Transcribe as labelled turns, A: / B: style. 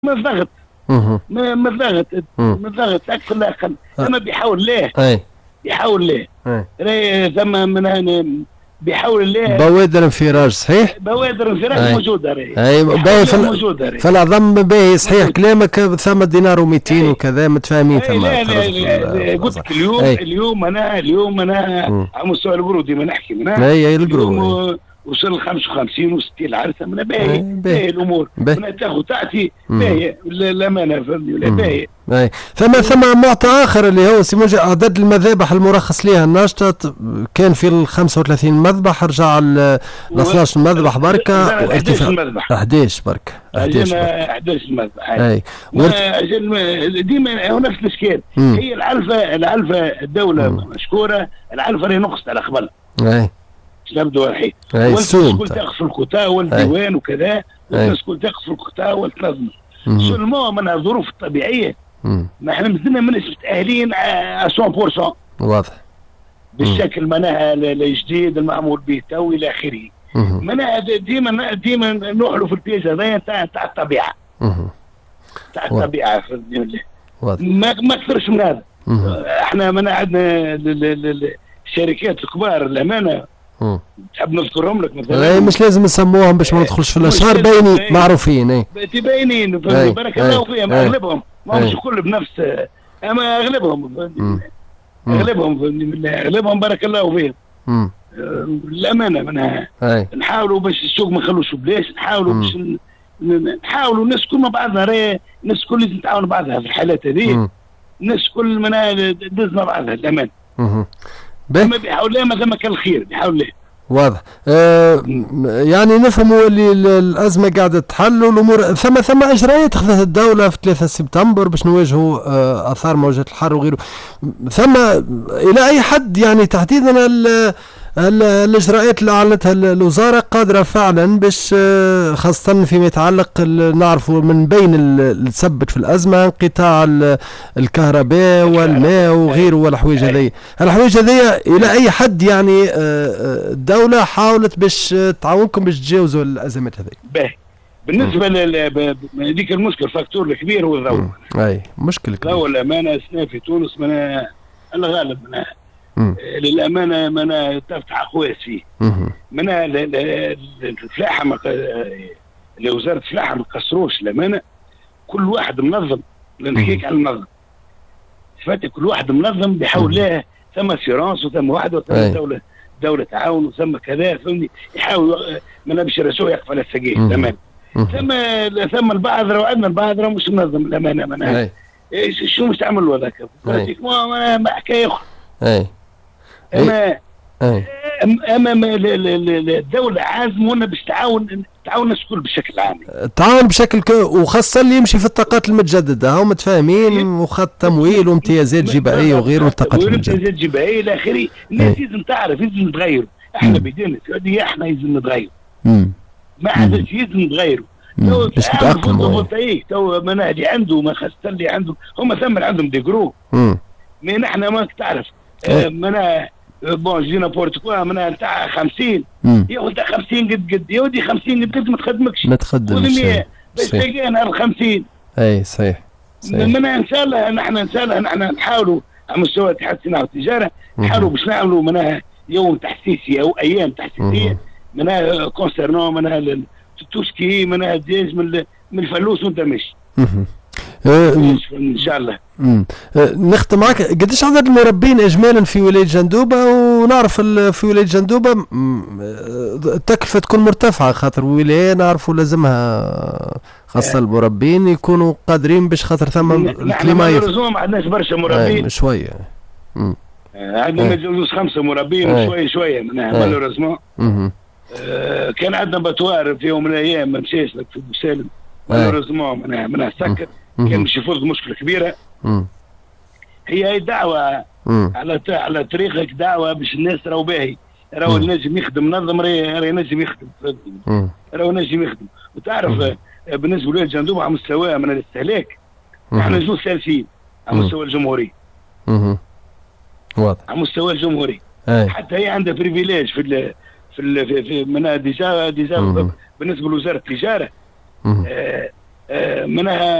A: من الضغط من الضغط من الضغط اكثر لا اقل. اما بيحاول ليه بيحاول ليه ثم من بيحاول ليه
B: بوادر انفراج. صحيح
A: بوادر انفراج موجوده
B: اي موجوده فالعظم باهي. صحيح كلامك. ثم دينار و200 وكذا متفاهمين. ثم
A: قلت لك اليوم انا على مستوى القرود ديما نحكي
B: اي القرود
A: وصل 55 و60 العرسه من باهي الامور من تاخذ تعطي باهي الامانه فهمني باهي.
B: ثم معطى اخر اللي هو سي عدد المذابح المرخص لها الناشطه كان في 35 مذبح رجع ل 12 مذبح بركه
A: وارتفاع
B: 11 بركه
A: 11 مذبح. اي ديما نفس الاشكال. هي العلفه الدوله مشكوره. العلفه راهي نقصت على قبل نبدو الحين والناس كل تقف في الكوتا والديوان وكذا والناس كل تقف في الكوتا والتنظم سلموا من الظروف الطبيعيه. ما احنا مازلنا ماناش متاهلين 100%
B: واضح
A: بالشكل معناها الجديد المعمول به تو الى اخره. معناها ديما نحلوا في البيج هذايا تاع الطبيعه تاع الطبيعه ما اكثرش من هذا. احنا معناها عندنا الشركات الكبار الامانه تحب نذكرهم لك مثلا.
B: مش لازم نسموهم باش ما ندخلش في الاشهار. باينين معروفين.
A: باينين بارك الله فيهم. اغلبهم ما همش الكل بنفس اما اغلبهم بارك الله فيهم. الامانه منها نحاولوا باش السوق ما نخلوش بلاش. نحاولوا باش نحاولوا الناس كل مع بعضنا. الناس كل لازم تعاون بعضها في الحالات هذه. الناس كل منها تدز مع بعضها الامانه. ما بيحاول ليه ما ثم كان الخير بيحاول ليه.
B: واضح. يعني نفهموا اللي الازمه قاعده تحل والامور ثم اجراءات اخذتها الدوله في 3 سبتمبر باش نواجهوا اثار موجه الحر وغيره. ثم الى اي حد يعني تحديدا الاجراءات اللي اعلنتها الوزاره قادره فعلا باش خاصه فيما يتعلق نعرفوا من بين اللي تسبب في الازمه انقطاع الكهرباء والماء وغيره والحوايج هذيا. الحوايج هذيا الى اي حد يعني الدوله حاولت باش تعاونكم باش تجاوزوا الازمات هذه؟
A: باهي بالنسبه لذيك المشكل فاكتور الكبير هو الضوء.
B: اي مشكل كبير.
A: الضوء الامانه سنه في تونس من الغالب منها للامانه منا تفتح اخواس فيه. منا الفلاحه لوزاره الفلاحه ما قصروش الامانه. كل واحد منظم نحكيك على المنظم فاتي. كل واحد منظم بيحاول لها ثم سيرانس وثم واحد وثم دوله تعاون وثم كذا فهمني. يحاول منا باش الرسول يقف على السقيف الامانه. ثم البعض راه عندنا البعض راه مش منظم الامانه منا شو مش تعملوا هذاك ما حكايه اخرى. اما الدوله عازمونا باش تعاون الناس الكل بشكل عام.
B: تعاون بشكل وخاصه اللي يمشي في الطاقات المتجدده هم متفاهمين وخط تمويل وامتيازات جبائيه وغيره الطاقات المتجدده.
A: امتيازات جبائيه الى اخره. الناس لازم تعرف لازم نتغيروا. احنا بدينا احنا لازم نتغيروا. ما عادش لازم نتغيروا.
B: باش نتاقلموا.
A: تو منادي عنده ما خاصه اللي عنده هم ثم عندهم دي جروب. مين احنا ما تعرف منا بون جينا بورتوكوا منا نتاع 50 ياخذ 50 قد يا ودي 50 قد ما تخدمكش باش تلقى نهار 50.
B: اي صحيح
A: منا ان شاء الله نحن نحاولوا على مستوى اتحاد الصناعه والتجاره نحاولوا باش نعملوا منها يوم تحسيسي او ايام تحسيسيه منها كونسيرنون منها توسكي منها ديج من الفلوس وانت ماشي. ان شاء الله.
B: نختم معك. قديش عدد المربين اجمالا في ولايه جندوبه؟ ونعرف في ولايه جندوبه التكلفه تكون مرتفعه خاطر ولايه نعرفوا لازمها خاصه المربين يكونوا قادرين باش خاطر ثم الكليما
A: ما عندناش برشا مربين
B: شويه.
A: عندنا ما يجوزوش 5 مربين شويه منها مالوريزمون. كان عندنا باتوار في يوم من الايام ما مشاش لك في بوسالم مالوريزمون منها سكر. كان مش يفوز مشكله كبيره. هي دعوه على طريقك دعوه باش الناس راهو باهي راهو نجم يخدم منظم راهو نجم يخدم راهو نجم يخدم. وتعرف بالنسبه لولايه جندوبه على مستوى من الاستهلاك احنا جوج ثالثين على مستوى الجمهوري.
B: واضح.
A: على مستوى الجمهوري. حتى هي عندها بريفيليج في منها ديجا بالنسبه لوزاره التجاره. منها